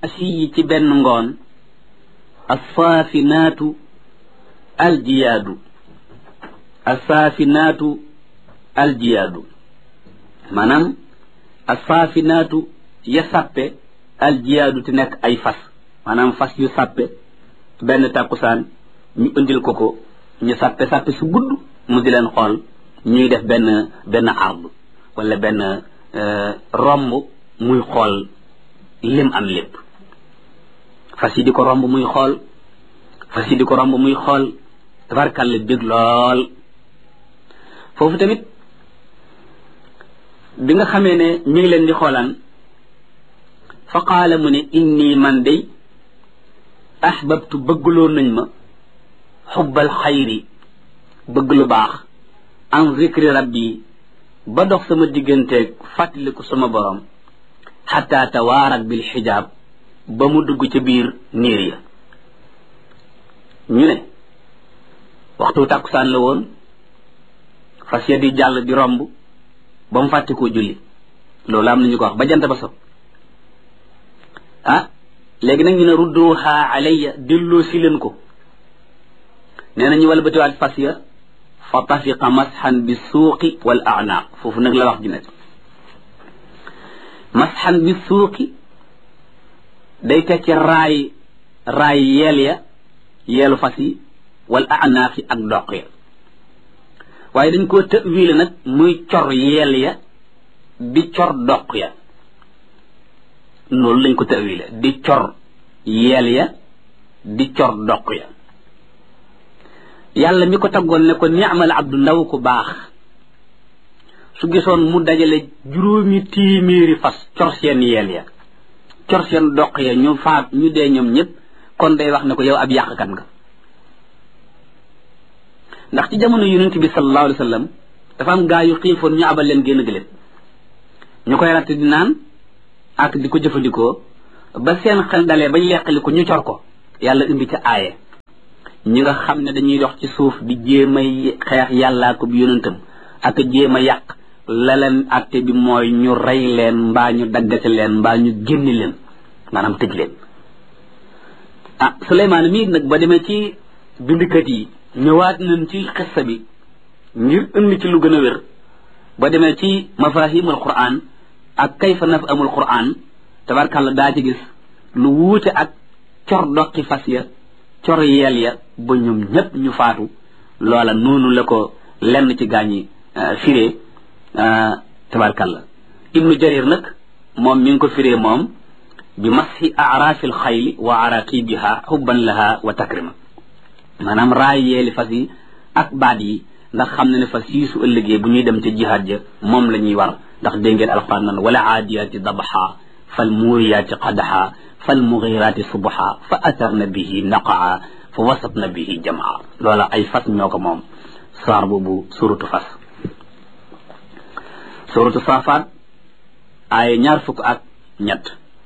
asiyi ci benn ngoon assaafinaatu aljiyaadu assaafinaatu aljiyaadu maanaam assaafinaatu ya sàppe aljiyaadu te nekk ay fas maanaam fas yu sàppe benn tàkkusaan ñu indil ko ñu sàppe su gudd mu di leen xool ñuy def benn arbre wala benn romb muy xool lim am lépp fas yi di ko romb muy xool fas yi di ko romb muy xool tabarkàlla bég lool foofu tamit bi nga xamee ne ñu ngi leen di xoolaan fa qaala mu ne inni man day ahbabtu bëggloo nañ ma xubbal xayri bëgg lu baax an zikri rabbi ba dox sama digganteeg fàttaliku sama borom xataa tawaarak bil xijaab ba mu dugg ca biir niir ya ñu ne waxtu tàkkusaan la woon fas ya di jàll di romb ba mu fàttikoo julli loolu am nañu ko wax ba jant ba so léegi nag ñu ne rudduha alayya delloo si leen ko nee na ñu wala batiwaat fas ya fa tafiqa masxan bi suuqi wal anaaq foofu nag la wax ji nekk masxan bi suuqi day tekki raay yeel ya yeelu fas yi wal anaaq yi ak doq ya waaye dañ koo tëwiile nag muy cor yeel ya di cor doq ya loolu lañ ko tëwiile di cor yeel ya di cor doq ya yàlla mi ko taggoon ne ko ni'mal abdu ndaw ku baax su gisoon mu dajale 700 fas cor seen yeel ya cor seen doq ya ñu dee ñoom ñëpp kon day wax ne ko yow ab yàqkat nga ndax ci jamono yonent bi sallallahu alayhi wa sallam dafa am gaa yu xiifoon ñu abal leen génn gëléem ñu koy ratt di naan ak di ko jëfandikoo ba seen xel dalee bañ leqali ko ñu cor ko yàlla indi ca aaye ñi nga xam ne dañuy dox ci suuf di jéem a xeex yàllaa ko bi yonentam ak jéem a yàq la leen atte bi mooy ñu rey leen mbaa ñu daggate leen mbaa ñu génni leen maanaam tëj leen Suleymaan mii nag ba demee ci bindikat yi ñëwaat nañ ci xissa bi ngir indi ci lu gën a wér ba demee ci mafahimul quran ak kayfa nafhamul quran tabarkàlla daa ci gis lu wuute ak cor doqi fas ya cor yeel ya ba ñoom ñëpp ñu faatu loola noonu la ko lenn ci gaañi firee tabarkàlla ibnu jarir nag moom mi ngi ko firee moom bi mashi aaraafil xayli wa araqibiha xubban laha wa takrima maanaam raay yeeli fas yi ak baat yi ndax xam na ne fas yi su ëllëgee bu ñuy dem ca jihaad ja moom la ñuy war ndax dégg ngeen alquran nan wala aadiyaati dabaxa fal muuriyaati qadaxa fal mugiraati subaxa fa atarna bihi naqaa fa wasatna bihi jamaa loola ay fas ñoo ko moom saar boobu suratu fas suratu saafaat ay 23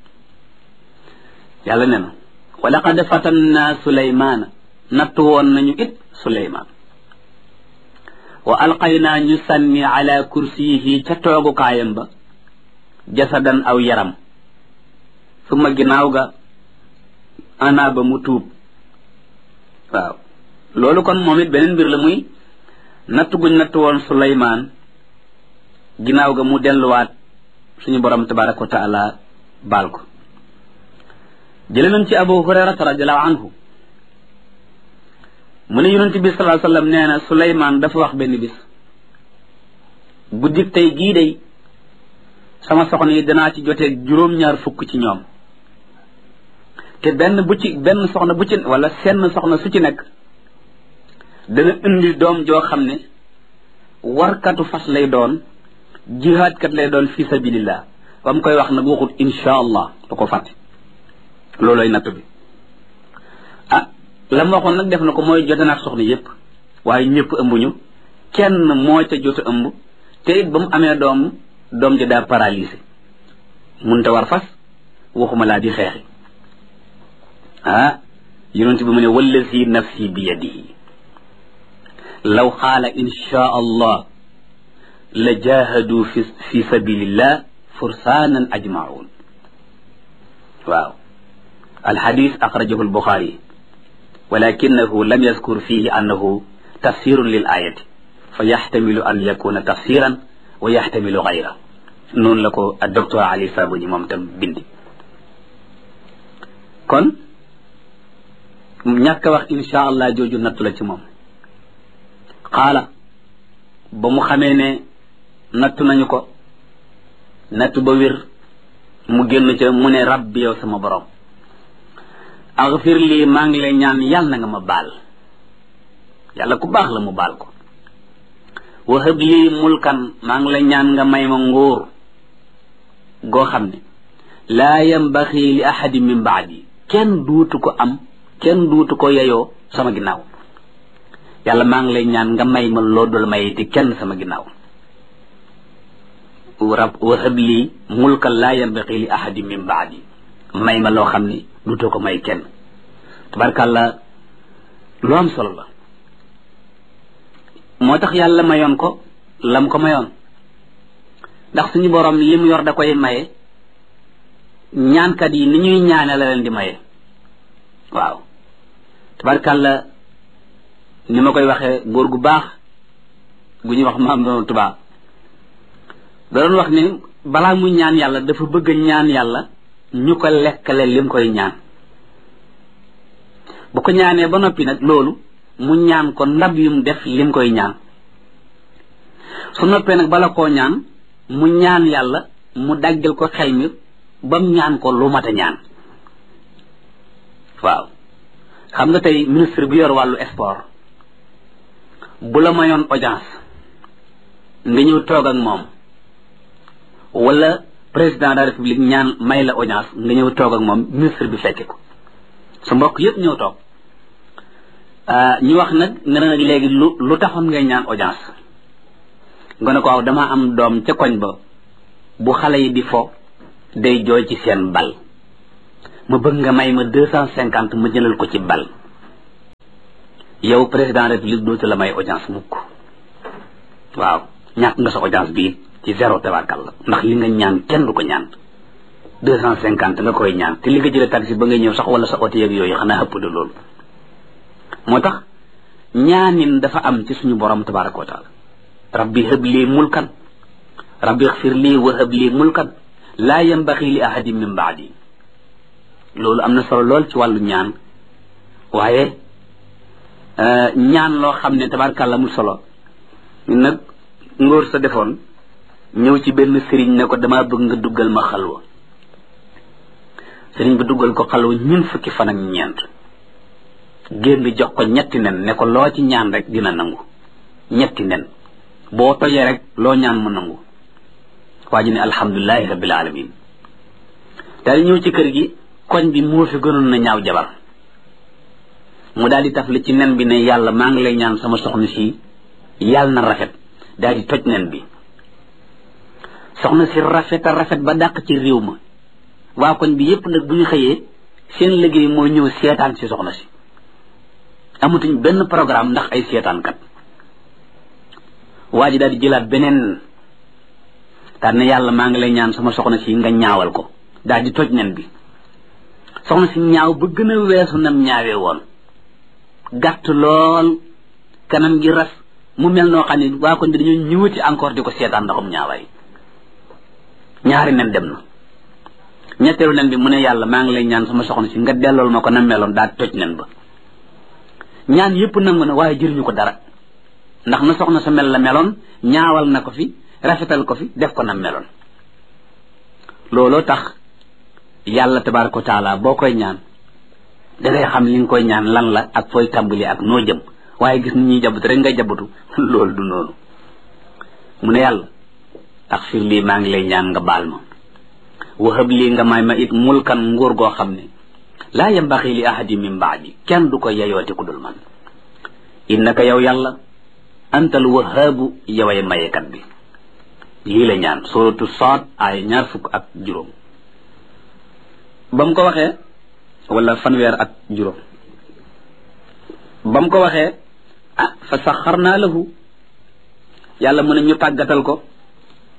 yàlla ne na wa laqad fatanna suleymaana nattu woon nañu it suleymaan wa alqaynaa ñu sànni ala kursiyihi ca toogukaayam ba jasadan aw yaram suma ginnaaw ga ana ba mu tuub waaw loolu kon moom it beneen mbir la muy nattu guñ nattu woon suleymaan ginnaaw ga mu delluwaat suñu borom tabaraka wa taala baal ko jële nañ ci abu hurayrata radiallahu anhu mu ne yonent bi sallallahu alayhi wasallam nee na suleymaan dafa wax benn bis guddik tey gii day sama soxna yi danaa ci joteeg 2 ci ñoom te benn soxna bu ci wala senn soxna su ci nekk dana indi doom joo xam ne warkatu fas lay doon jihaadkat lay doon fi sabilillah ba mu koy wax nag waxut insha allah da ko fàtte looloy natt bi la ma waxoon nag def na ko mooy jote naak soxna yépp waaye ñëpp ëmbuñu kenn moo ca jot a ëmb te it ba mu amee doom ja daa paralysé munta war fas waxuma laa di xeexi yonent bi mu ne wallazi nafsi bi yadihi law qaala insha allah la jahadu fi sabilillah fursaanan ajmaun waaw alxadis axrajahu albuxaari walakinahu lam yazkur fihi annahu tafsirun lil ayati fa yaxtamilu an yakuna tafsiran wa yaxtamilu gayra noonu la ko ak docteur Ali Sabuni moom tam bindi kon ñàkk a wax insha allah jooju nattu la ci moom xaala ba mu xamee ne nattu nañu ko nattu ba wér mu génn ca mu ne rabbi yow sama borom agfir lii maa ngi lay ñaan yàlla na nga ma baal yàlla ku baax la mu baal ko wahab lii mulkan maa ngi lay ñaan nga may ma nguur goo xam ne laa yambaxi li ahadi min baadi kenn duutu ko am kenn duutu ko yeyoo sama ginnaaw yàlla maa ngi lay ñaan nga may ma loo dul may te kenn sama ginnaaw wahab lii mulkan laa yambaxi li ahadi min baadi may ma loo xam ne duutu ko may kenn tabarkàlla lu am solo la moo tax yàlla mayoon ko lam ko mayoon ndax suñu borom li mu yor da koy maye ñaankat yi ni ñuy ñaane la leen di maye waaw tabarkàlla ni ma koy waxee góor gu baax gu ñuy wax maam doon Tuubaa da doon wax ni balaa muy ñaan yàlla dafa bëgg ñaan yàlla ñu ko lekkale lim koy ñaan bu ko ñaanee ba noppi nag loolu mu ñaan ko ndab yum def lim koy ñaan su noppee nag bala koo ñaan mu ñaan yàlla mu daggal ko xel mi bam ñaan ko lu mat a ñaan waaw xam nga tey ministre bi yor wàllu sport bu la mayoon audience nga ñëw toog ak moom wala président de la république ñaan may la audience nga ñëw toog ak moom ministre bi fekke ko sa mbokk yépp ñëw toog ñu wax nag nga ne nag léegi lu taxoon ngay ñaan audience nga ne ko waaw dama am doom ca koñ ba bu xale yi di fo day jooy ci seen bal ma bëgg nga may ma 250 ma jëlal ko ci bal yow président de la république dootu la may audience mukk waaw ñàkk nga sa audience bii ci zéro tabarkàlla ndax li nga ñaan kenn du ko ñaan 250 nga koy ñaan te li nga jëlee taxi ba nga ñëw sax wala sa oto yeeg yooyu xanaa ëpp de loolu moo tax ñaanin dafa am ci suñu borom tabaraka wa taala rabbi hab lii mulkan rabbi xfir lii wa hab lii mulkan laa yambaxi li ahadin min baadi loolu am na solo lool ci wàllu ñaan waaye ñaan loo xam ne tabarkàlla mu solo nag ngóor sa defoon ñëw ci benn sëriñ ne ko damaa bëgg nga duggal ma xalwa sëriñ bi duggal ko xalwa ñun fukki fan ak ñeent génn jox ko ñetti nen ne ko loo ci ñaan rek dina nangu ñetti nen boo tojee rek loo ñaan mu nangu waa ji ne alhamdulilahi rabbil alamin daal ñëw ci kër gi koñ bi moo fi gënoon na ñaaw jabar mu daal di tafli ci nen bi ne yàlla maa ngi lay ñaan sama soxna si yàlla na rafet daal di toj nen bi soxna si rafet a rafet ba dàq ci réew ma waa koñ bi yépp nag bu ñu xëyee seen liggéey mooy ñëw seetaan si soxna si amatuñ benn programme ndax ay seetaankat waa ji daal di jëlaat beneen daal ne yàlla maa ngi lay ñaan sama soxna si nga ñaawal ko daal di toj nen bi soxna si ñaaw ba gën a weesu nam ñaawee woon gàtt lool kanam gi ras mu mel noo xam ne waa koñ bi dañoo ñëwati encore di ko seetaan ndaxum ñaawaay ñaari nen dem na ñetteelu nen bi mu ne yàlla maa ngi lay ñaan sama soxna si nga dellool ma ko na meloon daal toj nen ba ñaan yépp nangu na waaye jëriñu ko dara ndax na soxna sa mel la meloon ñaawal na ko fi rafetal ko fi def ko na meloon looloo tax yàlla tabaraka wa taala boo koy ñaan dangay xam li nga koy ñaan lan la ak fooy tàmbali ak noo jëm waaye gis ni ñuy jabatu rek ngay jabatu loolu du noonu mu ne yàlla axfir lii maa ngi lay ñaan nga baal ma wahab lii nga may ma it mulkan nguur goo xam ne laa yambaxi li ahadi min baadi kenn du ko yeyooti ku dul man innaka yow yàlla antal wahaabu yoway mayekat bi lii la ñaan suratu Saad ay 20 ba mu ko waxee wala fanweer ak juróom ba mu ko waxee fa saxarnaa lahu yàlla mu ne ñu tàggatal ko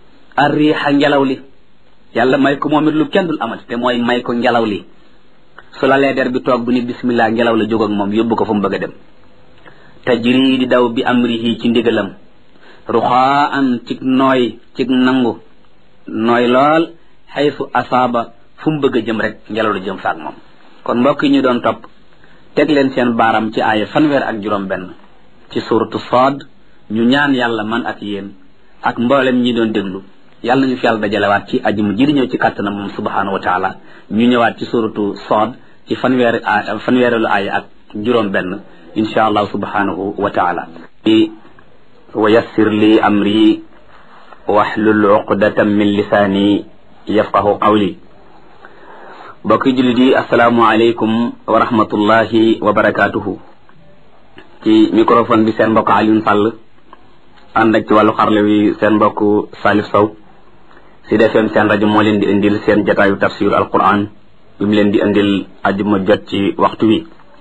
arriixa ngelaw li yàlla may ko moom it lu kenn dul amati te mooy may ko ngelaw li su lalee der bi toog bu ni bismillah ngelaw la jóg ak moom yóbbu ko fu mu bëgg a dem tajri di daw bi amrihi ci ndigalam ruxaan cig nooy cig nangu nooy lool xaytu asaaba fu mu bëgg a jëm rek ngelaw la jëm faak moom kon mbokk yi ñu doon topp teg leen seen baaram ci aaya fanweer ci suratu Saad ñu ñaan yàlla man ak yéen ak mboolem ñi doon déglu yàlla nañu fi yàlla dajalewaat ci ajuma ji di ñëw ci kàttanam moom subhanahu wa taala ñu ñëwaat ci suratu Saad ci fanweerelu aaya ak juróom benn insha allah subhanahu wa taala wa yassir li amri wahlul uqdatan min lisaani yafqahu qawli bokki jullit yi asalaamu aleykum wa rahmatullahi wa barakatuhu ci microphone bi seen mbokk Alioune Sall ànd ak ci wàllu xarle wi seen mbokk Salif Sow Sud FM seen rajo moo leen di indil seen jataayu tafsir alquran bi mu leen di indil ajuma jot ci waxtu wi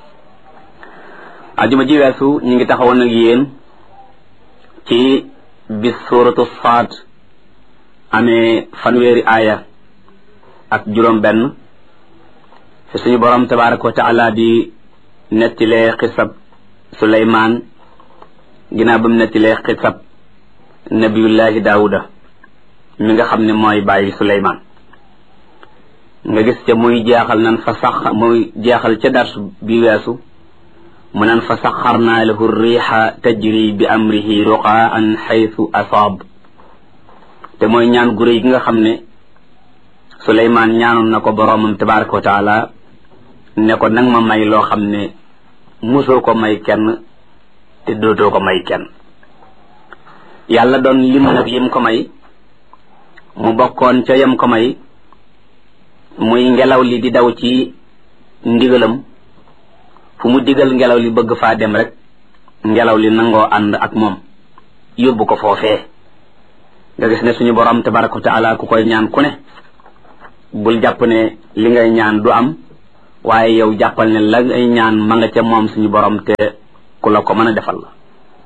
ajuma ji weesu ñu ngi taxawoon ak yéen ci bis suratu Saad amee fanweeri aaya ak juróom benn fi suñu borom tabaraka wa taala di nettilee xisab Suleymaan ginnaaw ba mu nettilee xisab nabiyullahi Daawuda mi nga xam ne mooy bàyyi Suleymaan nga gis ca muy jeexal ca dars bi weesu mu naan fa saxarnaa lahu riixa tajri bi amrihi ruqaan xaytu asaab te mooy ñaan gu réy gi nga xam ne Suleymaan ñaanoon na ko boroomam tabaraka wa taala ne ko nag ma may loo xam ne musoo ko may kenn te dootoo ko may kenn yàlla doon lim nag yim ko may mu bokkoon ca yam ko may muy ngelaw li di daw ci ndigalam fu mu digal ngelaw li bëgg faa dem rek ngelaw li nangoo ànd ak moom yóbbu ko foofee nga gis ne suñu borom tabaraka wa taala ku koy ñaan ku ne bul jàpp ne li ngay ñaan du am waaye yow jàppal ne la ngay ñaan ma nga ca moom suñu borom te ku la ko mën a defal la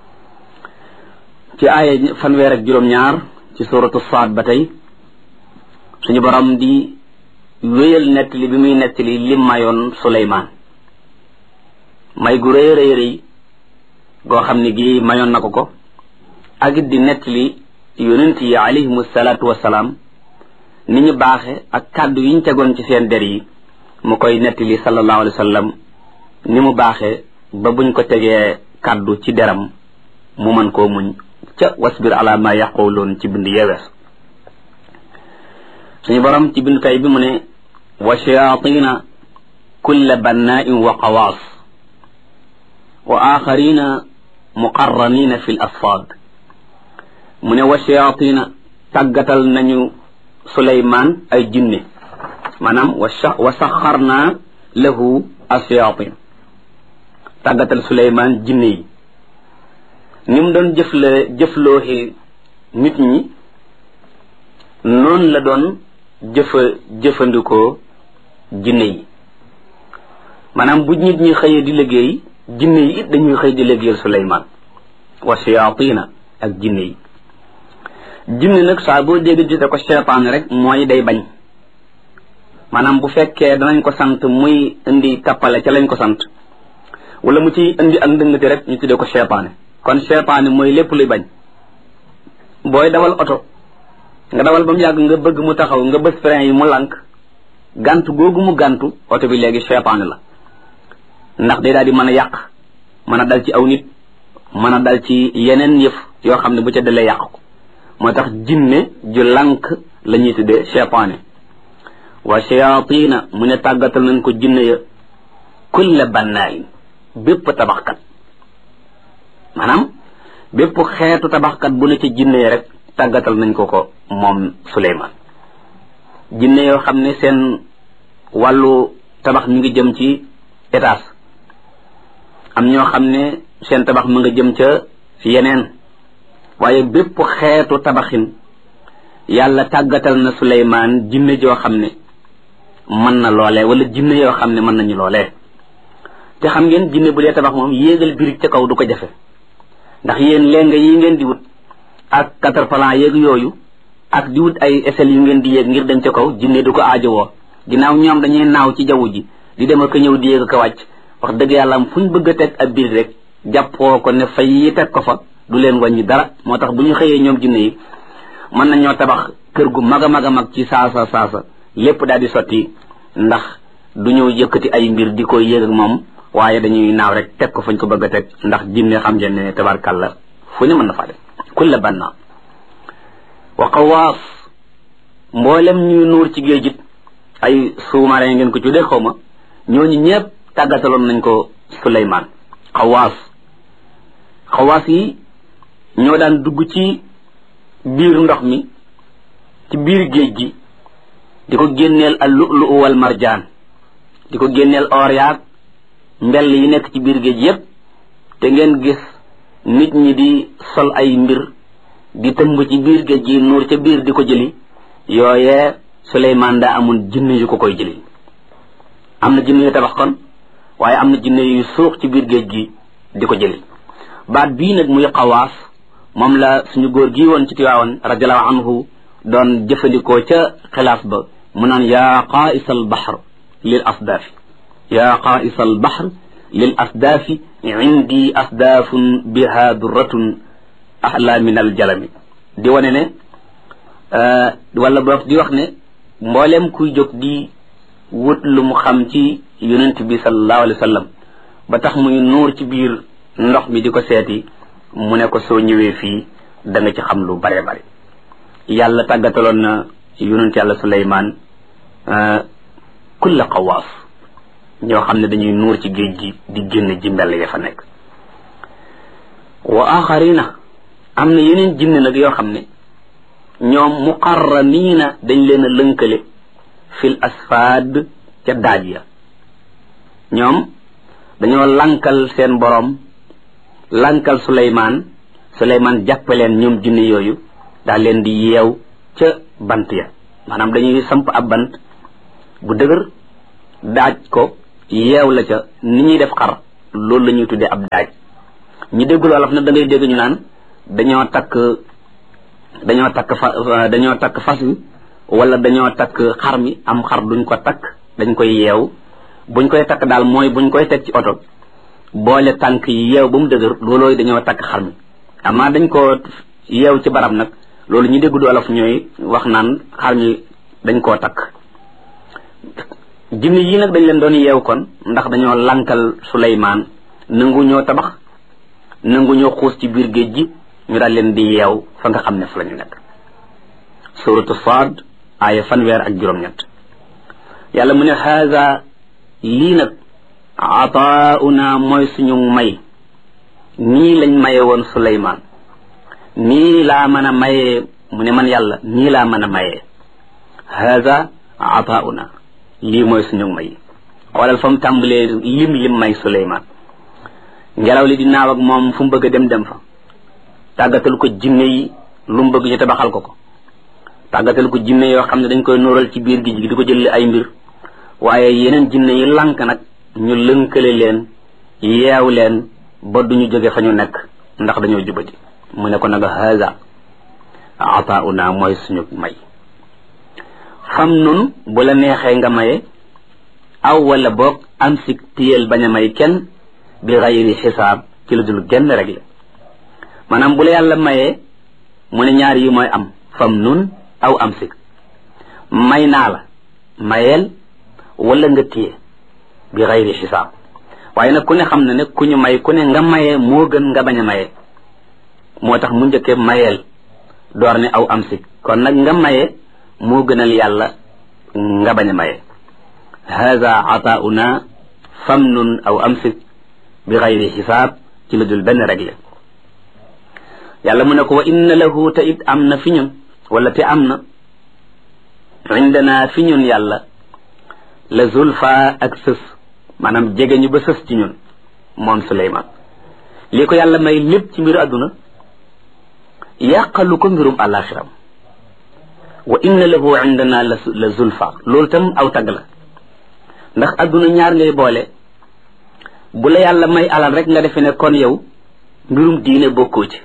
ci aaya fanweer ak juróom-ñaar ci suratu Saad ba tey suñu borom di wéyal nettali bi muy nettali lim mayoon Suleymaan may gu rëy rëy rëy goo xam ne gi mayoon na ko ak it di nettali yonent yi alayhimu salaatu wassalaam ni ñu baaxe ak kàddu yi ñu tegoon ci seen der yi mu koy nettali sallallahu alayhi wa sallam ni mu baaxee ba buñ ko tegee kàddu ci deram mu mën koo muñ ca wasbir ala ma yaquluun ci bind yewees suñu borom ci bind tay bi mu ne wa shayatina kulla bannaa'in wa qawaas wa axarina muqarranina fi l asfaad mu ne wa shayatina tàggatal nañu Suleymaan ay jinne maanaam wa saxarna lahu ashayatin tàggatal Suleymaan jinne yi ni mu doon jëflooxi nit ñi noonu la doon jëfandikoo jinne yi maanaam bu nit ñi xëyee di liggéey jinne yi it dañuy xëy di liggéeyal Suleymaan wa shayatina ak jinne yi jinne nag saa boo dégg di ko seytaan rek mooy day bañ maanaam bu fekkee danañ ko sant muy indi tappale ca lañ ko sant wala mu ci indi ak ndëngati rek ñu tuddee ko seytaane kon seytaane mooy lépp luy bañ booy dawal oto nga dawal ba mu yàgg nga bëgg mu taxaw nga bës frein yi mu lànk gàntu googu mu gàntu oto bi léegi seytaane la ndax day daal di mën a yàq mën a dal ci aw nit mën a dal ci yeneen yëf yoo xam ne bu ca dalee yàq ko moo tax jinne ju lànk la ñuy tuddee seytaane wa shayatina mu ne tàggatal nañ ko jinne ya kulla bannaayin bépp tabaxkat maanaam bépp xeetu tabaxkat bu ne ci jinne ya rek tàggatal nañ ko moom Suleymaan jinne yoo xam ne seen wàllu tabax mi ngi jëm ci étage am ñoo xam ne seen tabax mu nga jëm ca yeneen waaye bépp xeetu tabaxin yàlla tàggatal na Suleymaan jinne joo xam ne mën na loolee wala jinne yoo xam ne mën nañu loolee te xam ngeen jinne bu dee tabax moom yéegal birig ca kaw du ko jafe ndax yéen léegi yi ngeen di wut ak quatre-plan yeeg yooyu ak di wut ay échelles yu ngeen di yéeg ngir dem ca kaw jinne du ko aajowoo ginnaaw ñoom dañuy naaw ci jaww ji di dem ak ñëw di yéeg ak wàcc wax dëgg yàlla am fu ñu bëgg a teg ab biir rek jàppoo ko ne fay yi teg ko fa du leen wàññi dara moo tax bu ñu xëyee ñoom jinne yi mën nañoo tabax kër gu mag a mag a mag ci saasa lépp daal di sotti ndax du ñu yëkkati ay mbir di ko yéeg ak moom waaye dañuy naaw rek teg ko fañ ko bëgg a teg ndax jinne xam ngeen ne tabarkàlla fu ne mën na faa def kulla banna wa qawaas mboolem ñuy nuur ci géej it ay sous-marin ngeen ko tuddee xaw ma ñooñu ñëpp tàggataloon nañ ko Suleymaan xawaas yi ñoo daan dugg ci biir ndox mi ci biir géej gi di ko génneel al lu'lu wal marjaan di ko génneel or yaag mbell yi nekk ci biir géej yépp te ngeen gis nit ñi di sol ay mbir di tëmb ci biir géej gi nuur ca biir di ko jëli yooyee Suleymaan daa amoon jinne yu ko koy jëli am na jinne yu tabax kon waaye am na jinne yu suux ci biir géej gi di ko jëli baat bii nag muy xawaas moom la suñu góor gi woon ci Tiwaawan radiallahu anhu doon jëfandikoo ca xilaas ba mu naan yaa qaa'isal bahr lil asdaafi yaa qaa'isal bahr lil asdaafi indi asdaafun biha durratun ahla min al jalami di wane ne wala boog di wax ne mboolem kuy jóg di wut lu mu xam ci yonent bi sallallahu alayhi wa sallam ba tax muy nuur ci biir ndox mi di ko seeti mu ne ko soo ñëwee fii da nga ci xam lu bare bare yàlla tàggataloon na yonent yàlla Suleymaan kulla qawaas ñoo xam ne dañuy nuur ci géej gi di génn ji mbell ya fa nekk wa axarina am na yeneen jinne nag yoo xam ne ñoom muqarraniina dañ leen a lënkale fil asfaad ca daaj ya ñoom dañoo lankal seen borom lankal Suleymaan jàppaleen ñoom jinne yooyu daal leen di yeew ca bant ya maanaam dañuy samp ab bant bu dëgër daaj ko yeew la ca ni ñuy def xar loolu la ñuy tuddee ab daaj ñi déggul wolof nag da ngay dégg ñu naan dañoo takk fas wi wala dañoo takk xar mi am xar duñ ko takk dañ koy yeew buñ koy takk daal mooy buñ koy teg ci oto boole tànk yi yeew ba mu dëgër loolooy dañoo takk xar mi amaa dañ ko yeew ci barab nag loolu ñi déggul wolof ñooy wax naan xar mi dañ koo takk jinne yi nag dañ leen doon yeew kon ndax dañoo lankal Suleymaan nangu ñoo tabax nangu ñoo xuus ci biir géej gi ñu daal leen di yeew fa nga xam ne fa la ñu nekk suratu Saad aaya fanweer ak 7 yàlla mu ne haza lii nag ataauna mooy suñu may nii lañ maye woon Suleymaan nii laa mën a mayee mu ne man yàlla nii laa mën a mayee haza ataauna lii mooy suñu may xoolal fa mu tàmbalee lim may Suleymaan ngelaw li di naaw ak moom fu mu bëgg a dem fa tàggatal ko jinne yi lu mu bëgg ñu tabaxal ko tàggatal ko jinne yoo xam ne dañ koy nóoral ci biir gi di ko jël ay mbir waaye yeneen jinne yi lank nag ñu lënkale leen yeew leen ba duñu jóge fa ñu nekk ndax dañoo jubati mu ne ko nag haza ataauna mooy suñu may fam nun bu la neexee nga maye aw wala boog am si téyel bañ a may kenn bi xayri xisaab ci lu dul genn rek la maanaam bu la yàlla mayee mu ne ñaar yi mooy am fam nun aw am si may naa la mayeel wala nga téye bi xayri xisaab waaye nag ku ne xam na ne ku ñu may ku ne nga mayee moo gën nga bañ a mayee moo tax mu njëkkee mayeel door ne aw am si kon nag nga mayee moo gënal yàlla nga bañ a mayee haza ataauna famnun aw amsik bi xayri xisaab ci lu dul benn réglé yàlla mu ne ko wa inna lahu te it am na fi ñun wala te am na indana fi ñun yàlla la zulfa ak sës maanaam jege ñu ba sës ci ñun moom Suleymaan lii ko yàlla may lépp ci mbiru àdduna yàqalu ko mbirum àllaaxiram wa inna lahu indana la zulfa loolu tam aw tagg la ndax àdduna ñaar ngay boole bu la yàlla may alal rek nga defe ne kon yow mbirum diine bokkoo ci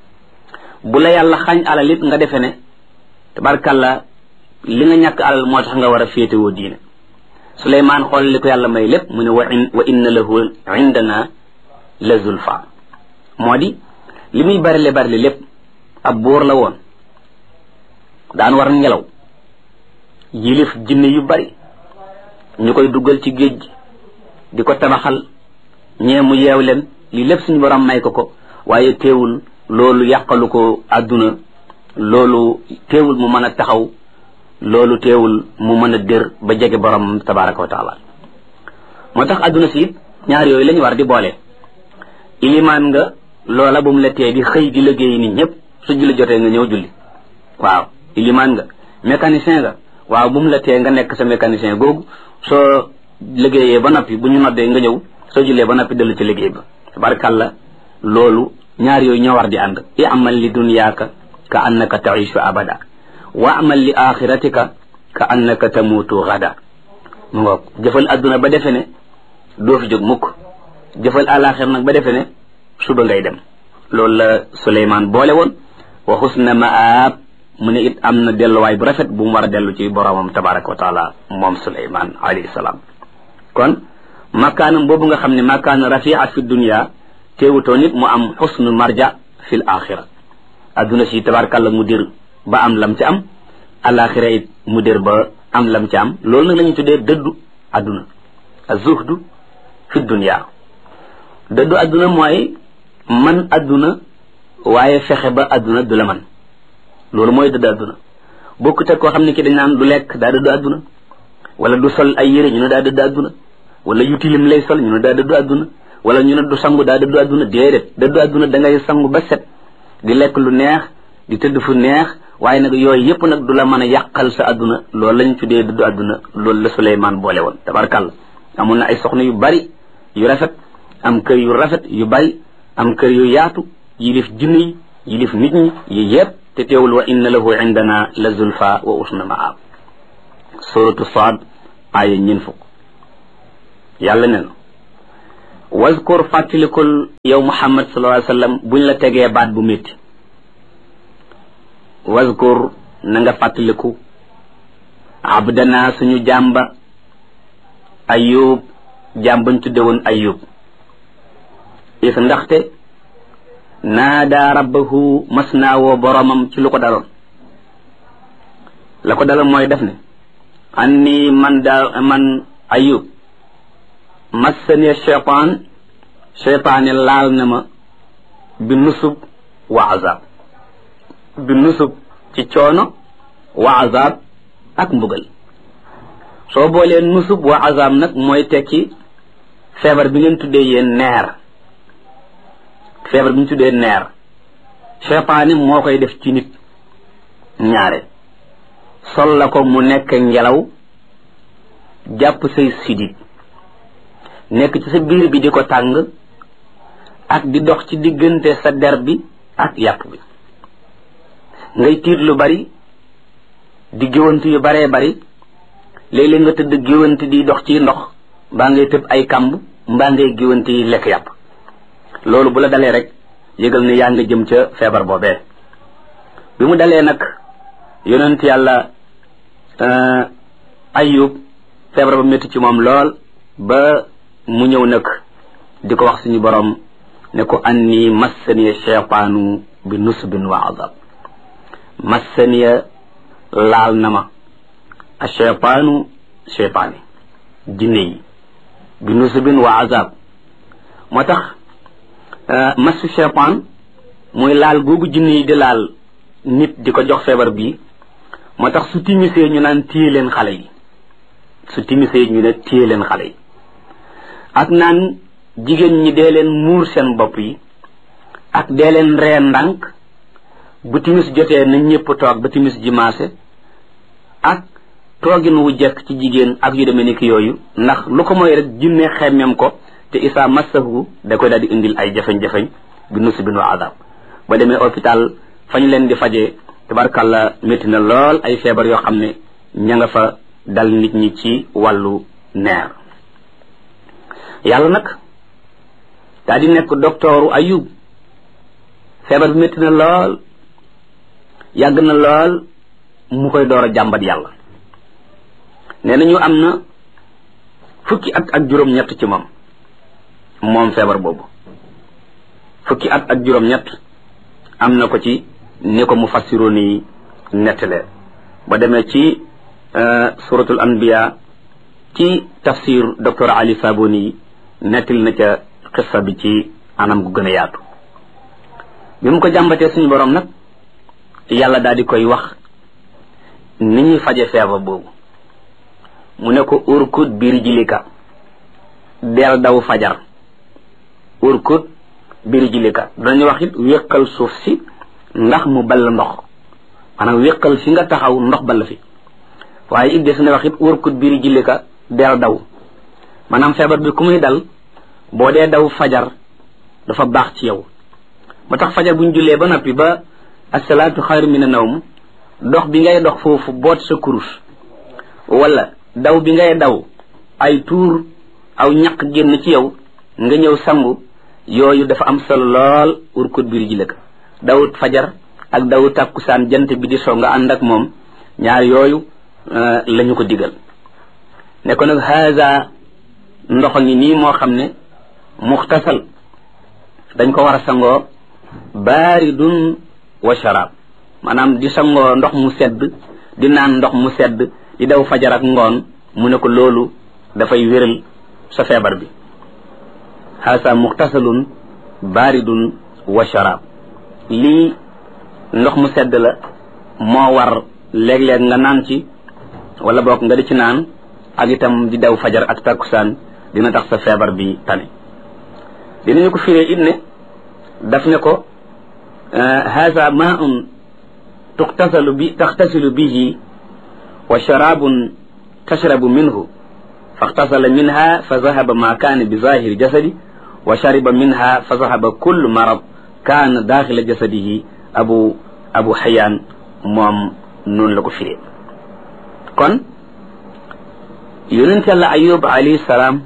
bu la yàlla xañ alal it nga defe ne tabarkàlla li nga ñàkk alal moo tax nga war a féetewoo diine Suleymaan xool li ko yàlla may lépp mu ne wa inna lahu indana la zulfa moo di li muy bari lépp ab buur la woon daan war ngelaw yilif jinne yu bari ñu koy duggal ci géej gi di ko tabaxal ñee mu yeew leen li lépp suñu borom may ko waaye teewul loolu yàqalu ko àdduna loolu teewul mu mën a taxaw loolu teewul mu mën a dér ba jege borom tabaraka wa taala moo tax àdduna si it ñaar yooyu lañu war di boole ilimaan nga loola bu mu la tee di xëy di liggéey nit ñëpp su julli jotee nga ñëw julli waaw ilimaan nga mécanicien nga waaw bu mu la tee nga nekk sa mécanicien googu soo liggéeyee ba noppi bu ñu noddee nga ñëw soo jullee ba noppi dellu ci liggéey ba tabarakalla loolu ñaar yooyu ñoo war di ànd i'mal li dunyaaka ka annaka taishu abada wa amal li axiratika ka annaka tamutu gada mu ngoog jëfal adduna ba defe ne doo fi jóg mukk jëfal alaxir nag ba defe ne suba ngay dem loolu la Suleymaan boole woon wa husna maab mu ne it am na delluwaay bu rafet bu mu war a dellu ci boromam tabaraka wa taala moom Suleymaan alayhi salaam kon makaanam boobu nga xam ne makaana rafia fi dunya teewutoo nit mu am husnu marja fil axira adduna si tabarakalla mu dir ba am lam ci am alaxira it mu dir ba am lam ci am loolu nag la ñu tuddee dëddu adduna az-zuhdu fi dunya dëddu adduna mooy man adduna waaye fexe ba adduna du la man loolu mooy dëddu adduna bokkut ak koo xam ne ki dañ naan du lekk daa dëddu adduna wala du sol ay yére ñu ne daa dëddu adduna wala yu tilim lay sol ñu ne daa dëddu adduna wala ñu ne du sangu daa dëddu adduna déedéet dëddu adduna da ngay sangu ba set di lekk lu neex di tëdd fu neex waaye nag yooyu yëpp nag du la mën a yàqal sa adduna loolu lañ tuddee dëddu adduna loolu la Suleymaan boole woon tabarkàlla amoon na ay soxna yu bari yu rafet am kër yu rafet yu bari am kër yu yaatu yilif jinne yi yilif nit ñi yi yëpp te teewul wa inna lahu indana la zulfa wa usna maab suratu Saad aaya ñeen fukk yàlla ne na wazkur fàttalikul yow Muhammad sallallahu alayhi wa sallam buñ la tegee baat bu métti wazkur na nga fàttaliku abdana suñu jàmba ayub jàmbañ tudde woon ayub is ndaxte naada rabbahu mas naa woo boromam ci lu ko daloon la ko daloon mooy def ne anni man ayub massani cheytaane laal na ma bi nusub wa azab bi nusub ci coono wa azab ak mbugal soo boolee nusub wa azab nag mooy tekki feebar bi ngeen tuddee yéen neer feebar bi ñu tuddee neer cheytaane moo koy def ci nit ñaare sol la ko mu nekk ngelaw jàpp say sidit nekk ci sa biir bi di ko tàng ak di dox ci diggante sa der bi ak yàpp bi ngay tiit lu bari di géwant yu baree bari léeg-léeg nga tëdd géwant di dox ci ndox mbaa ngay tëb ay kamb mbaa ngay géwant yi lekk yàpp loolu bu la dalee rek yëgal ne yaa nga jëm ca feebar boobee bi mu dalee nag yonent yàlla ayub feebar ba métti ci moom lool ba mu ñëw nag di ko wax suñu borom ne ko anni massaniya cheytaanu bi nusbin wa azab massaniya laal na ma a cheytaanu cheytaani jinne yi bi nusbin wa azab moo tax massu cheytaan muy laal googu jinne yi di laal nit di ko jox feebar bii moo tax su timisee ñu naan téye leen xale yi su timisee ñu ne téye leen xale yi ak naan jigéen ñi dee leen muur seen bopp yi ak dee leen ree ndànk bu timis jotee na ñëpp toog ba timis ji maase ak toogin wu jekk ci jigéen ak yu demee ni ki yooyu ndax lu ko mooy rek jinne xemmem ko te isaa massahu da koy daal di indil ay jafeñ-jafeñ bi nusbin wa azab ba demee hôpital fañ leen di fajee tabarkàlla métti na lool ay feebar yoo xam ne ña nga fa dal nit ñi ci wàllu neer yàlla nag daa di nekk doktooru ayub feebar bi métti na lool yàgg na lool mu koy door a jàmbat yàlla nee na ñu am na fukki at ak juróom-ñett ci moom feebar boobu fukki at ak juróom-ñett am na ko ci ni ko mufassiroon yi nettalee ba demee ci suratul anbiya ci tafsir docteur Ali Saboni yi nettali na ca xissa bi ci anam gu gën a yaatu bi mu ko jàmbatee suñu borom nag yàlla daal di koy wax ni ñuy faje feebar boobu mu ne ko urkud birijlika del daw fajar urkud birijlika dañu wax it wéqal suuf si ndax mu ball ndox maanaam wéqal fi nga taxaw ndox ball fi waaye it des na wax it urkud birijlika del daw maanaam feebar bi ku muy dal boo dee daw fajar dafa baax ci yow ba tax fajar buñ jullee ba noppi ba asalaatu xayru mina nawm dox bi ngay dox foofu boot sa kurus wala daw bi ngay daw ay tuur aw ñaq génn ci yow nga ñëw sangu yooyu dafa am solo lool urkut biir ji lëkk dawut fajar ak dawut tàkkusaan jant bi di soo nga ànd ak moom ñaar yooyu lañu ko digal ne ko nag haza ndox ngi nii moo xam ne muxtasal dañ ko war a sangoo baaridun wa sharaab maanaam di sangoo ndox mu sedd di naan ndox mu sedd di daw fajar ak ngoon mu ne ko loolu dafay wéral sa feebar bi haasa muxtasalun baaridun wa sharaab lii ndox mu sedd la moo war léeg-léeg nga naan ci wala boog nga di ci naan ak itam di daw fajar ak takkusaan dina tax sa feebar bi tane dinañu ko firee it ne daf ne ko haasa maa'un taxtasilu bihi wa sharaabun tashrabu minhu faxtasala minha fa zahaba ma kaana bi zahiri jasadi wa shariba minha fa zahaba kullu marad kaana daaxila jasadihi abu xayaan moom noonu la ko firee kon yonent yàlla ayub alayhi salaam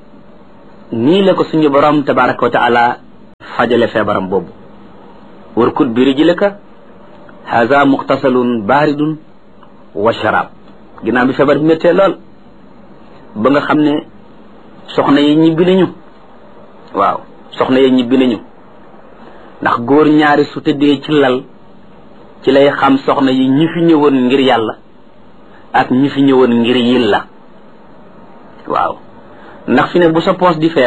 nii la ko suñu borom tabaraka wa taala fajale feebaram boobu urkud bi rijlika haza muxtasalun baaridun wa sharaab ginnaaw bi feebar bi méttee lool ba nga xam ne soxna yi ñibbi nañu waaw soxna yi ñibbi nañu ndax góor ñaari su tëddee ci lal ci lay xam soxna yi ñi fi ñëwoon ngir yàlla ak ñi fi ñëwoon ngir yilla waaw ndax fi ne bu sa poos di fees